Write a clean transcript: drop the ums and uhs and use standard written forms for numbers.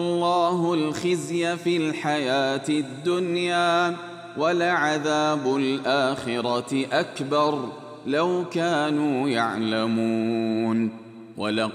الله الخزي في الحياة الدنيا ولعذاب الآخرة أكبر لو كانوا يعلمون.